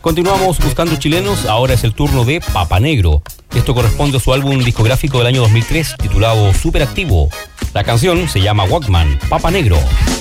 Continuamos buscando chilenos, ahora es el turno de Papa Negro. Esto corresponde a su álbum discográfico del año 2003 titulado Superactivo. La canción se llama Walkman, Papa Negro.